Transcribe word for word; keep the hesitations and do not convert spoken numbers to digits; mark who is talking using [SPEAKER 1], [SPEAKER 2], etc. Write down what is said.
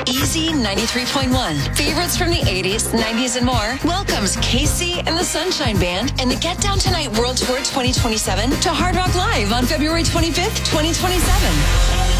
[SPEAKER 1] Easy ninety-three point one. Favorites from the eighties, nineties, and more welcomes Casey and the Sunshine Band and the Get Down Tonight World Tour twenty twenty-seven to Hard Rock Live on February twenty-fifth, twenty twenty-seven.